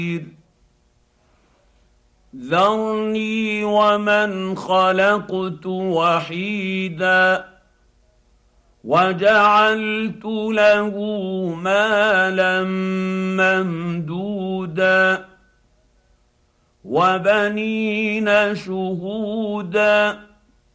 ذرني ومن خلقت وحيدا وجعلت له مالا ممدودا وبنين شهودا